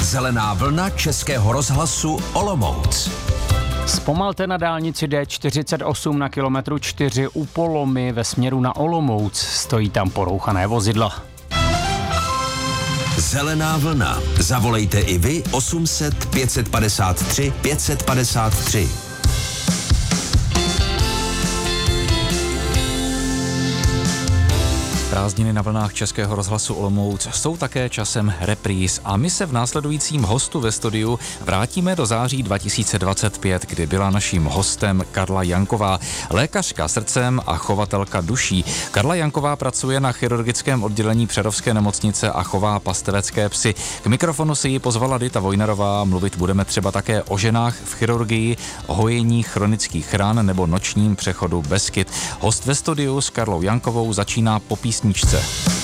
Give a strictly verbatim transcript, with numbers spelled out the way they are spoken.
Zelená vlna Českého rozhlasu Olomouc. Zpomalte na dálnici D čtyřicet osm na kilometru čtyři u Polomy ve směru na Olomouc. Stojí tam porouchané vozidla. Zelená vlna. Zavolejte i vy osm set pět padesát tři pět padesát tři. Prázdniny na vlnách Českého rozhlasu Olomouc jsou také časem repríz a my se v následujícím hostu ve studiu vrátíme do září dva tisíce dvacet pět, kdy byla naším hostem Karla Janková, lékařka srdcem a chovatelka duší. Karla Janková pracuje na chirurgickém oddělení Přerovské nemocnice a chová pastelecké psy. K mikrofonu si ji pozvala Dita Vojnarová, mluvit budeme třeba také o ženách v chirurgii, o hojení chronických ran nebo nočním přechodu Beskyd. Host ve studiu s Karlou Jankovou začíná po písničce.